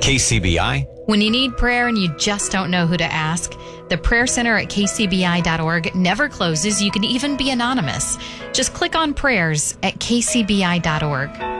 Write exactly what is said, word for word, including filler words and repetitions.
K C B I. When you need prayer and you just don't know who to ask, the prayer center at k c b i dot org never closes. You can even be anonymous. Just click on prayers at k c b i dot org.